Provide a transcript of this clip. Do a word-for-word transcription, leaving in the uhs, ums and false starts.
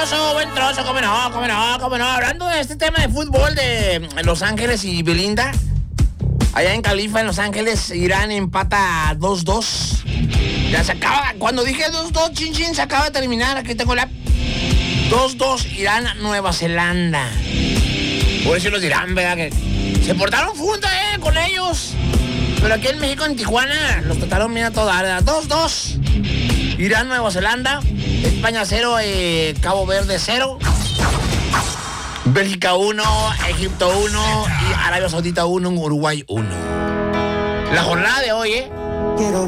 trozo, buen trozo, cómo no, cómo no, cómo no. Hablando de este tema de fútbol de Los Ángeles y Belinda, allá en Califa, en Los Ángeles, Irán empata dos dos. Ya se acaba, cuando dije dos dos, chin chin, se acaba de terminar, aquí tengo la... dos dos, Irán, Nueva Zelanda. Por eso los dirán, ¿verdad? Que se portaron juntos, eh, con ellos. Pero aquí en México, en Tijuana, los trataron bien a toda, ¿verdad? dos dos. Irán, Nueva Zelanda. España cero, eh, Cabo Verde cero. Bélgica uno, Egipto uno y Arabia Saudita uno, Uruguay uno. La jornada de hoy, ¿eh?